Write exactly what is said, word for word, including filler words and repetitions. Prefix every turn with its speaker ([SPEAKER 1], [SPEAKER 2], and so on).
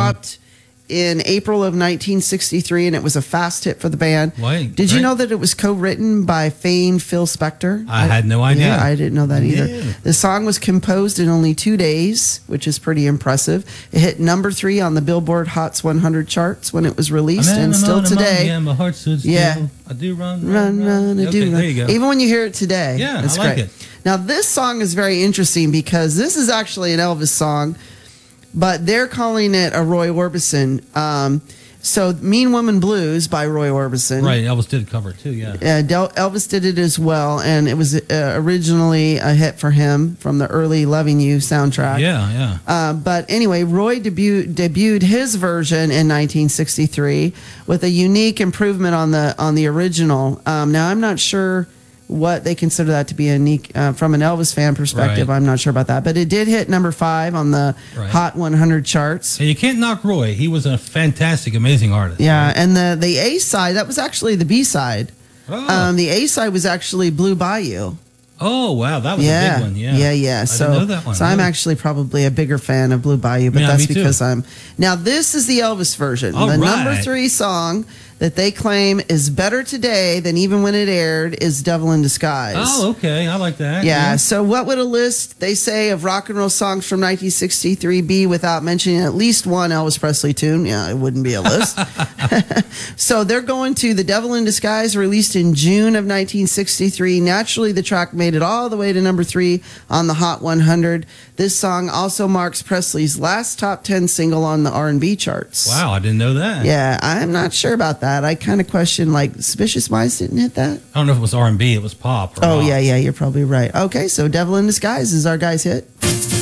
[SPEAKER 1] dropped in April of nineteen sixty-three, and it was a fast hit for the band.
[SPEAKER 2] Wait,
[SPEAKER 1] Did you
[SPEAKER 2] right.
[SPEAKER 1] know that it was co-written by famed Phil Spector?
[SPEAKER 2] I had no idea.
[SPEAKER 1] Yeah, I didn't know that either.
[SPEAKER 2] Yeah.
[SPEAKER 1] The song was composed in only two days, which is pretty impressive. It hit number three on the Billboard Hot one hundred charts when it was released,
[SPEAKER 2] I'm
[SPEAKER 1] and still today.
[SPEAKER 2] Yeah, my heart stood still.
[SPEAKER 1] Yeah.
[SPEAKER 2] I do run,
[SPEAKER 1] Run,
[SPEAKER 2] run,
[SPEAKER 1] run, I
[SPEAKER 2] Okay,
[SPEAKER 1] do
[SPEAKER 2] there
[SPEAKER 1] run.
[SPEAKER 2] you go.
[SPEAKER 1] Even when you hear it today,
[SPEAKER 2] Yeah,
[SPEAKER 1] it's
[SPEAKER 2] I like
[SPEAKER 1] great.
[SPEAKER 2] it.
[SPEAKER 1] Now, this song is very interesting because this is actually an Elvis song, but they're calling it a Roy Orbison. Um, so, Mean Woman Blues by Roy Orbison.
[SPEAKER 2] Right, Elvis did cover it too, yeah.
[SPEAKER 1] Uh, Del- Elvis did it as well, and it was uh, originally a hit for him from the early Loving You soundtrack.
[SPEAKER 2] Yeah, yeah.
[SPEAKER 1] Uh, but anyway, Roy debu- debuted his version in nineteen sixty-three with a unique improvement on the on the original. Um, now, I'm not sure what they consider that to be a unique uh, from an Elvis fan perspective.
[SPEAKER 2] Right.
[SPEAKER 1] I'm not sure about that, but it did hit number five on the
[SPEAKER 2] Right.
[SPEAKER 1] Hot one hundred charts.
[SPEAKER 2] And you can't knock Roy. He was a fantastic, amazing artist.
[SPEAKER 1] Yeah,
[SPEAKER 2] right?
[SPEAKER 1] and the the A side, that was actually the B side.
[SPEAKER 2] Oh.
[SPEAKER 1] Um, the A side was actually Blue Bayou.
[SPEAKER 2] Oh, wow, that was
[SPEAKER 1] Yeah,
[SPEAKER 2] a big one. Yeah,
[SPEAKER 1] yeah, yeah.
[SPEAKER 2] I
[SPEAKER 1] So,
[SPEAKER 2] didn't know that one.
[SPEAKER 1] so I'm
[SPEAKER 2] Really?
[SPEAKER 1] actually probably a bigger fan of Blue Bayou, but
[SPEAKER 2] Yeah,
[SPEAKER 1] that's
[SPEAKER 2] me too.
[SPEAKER 1] because I'm. Now, this is the Elvis version.
[SPEAKER 2] All
[SPEAKER 1] the
[SPEAKER 2] right.
[SPEAKER 1] number three song that they claim is better today than even when it aired is Devil in Disguise.
[SPEAKER 2] Oh, okay, I like that.
[SPEAKER 1] Yeah, so what would a list, they say, of rock and roll songs from nineteen sixty-three be without mentioning at least one Elvis Presley tune? Yeah, it wouldn't be a list. So they're going to The Devil in Disguise, released in June of nineteen sixty-three. Naturally, the track made it all the way to number three on the Hot one hundred. This song also marks Presley's last top ten single on the R and B charts.
[SPEAKER 2] Wow, I didn't know that.
[SPEAKER 1] Yeah, I'm not sure about that. I kind of question, like, Suspicious Minds didn't hit that?
[SPEAKER 2] I don't know if it was R and B, it was pop. Or
[SPEAKER 1] Oh,
[SPEAKER 2] rock.
[SPEAKER 1] yeah, yeah, you're probably right. Okay, so Devil in Disguise is our guy's hit.